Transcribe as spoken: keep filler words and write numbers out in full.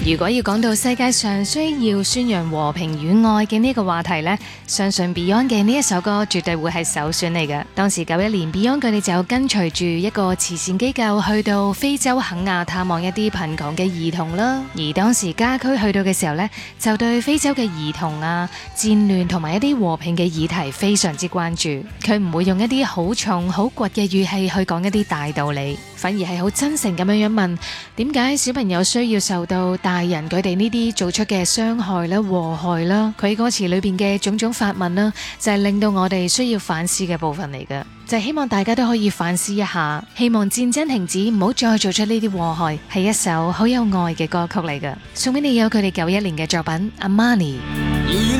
如果要講到世界上需要宣揚和平與愛嘅呢個話題呢，相信 Beyond 嘅呢一首歌絕對會係首選嚟嘅。當時九一年 Beyond 佢哋就跟隨住一個慈善機構去到非洲肯亞探望一啲貧窮嘅兒童啦。而當時家駒去到嘅時候呢，就對非洲嘅兒童啊、戰亂同埋一啲和平嘅議題非常之關注。佢唔會用一啲好重好倔嘅語氣去講一啲大道理，反而係好真誠咁樣樣問，點解小朋友需要受到大人佢哋呢啲做出嘅傷害啦、禍害啦？佢歌詞裏邊嘅種種發問啦，就係令到我哋需要反思嘅部分嚟嘅，就係希望大家都可以反思一下，希望戰爭停止，唔好再做出呢啲禍害，係一首好有愛嘅歌曲嚟嘅。送俾你有佢哋九一年嘅作品《Amani》。